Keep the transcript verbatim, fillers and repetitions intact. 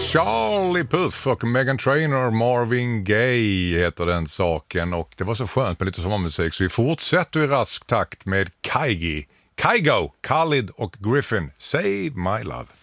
Charlie Puth och Meghan Trainor, Marvin Gaye heter den saken, och det var så skönt med lite sommarmusik, så vi fortsätter i rask takt med Kygo, Kygo, Khalid och Griffin, Save My Love.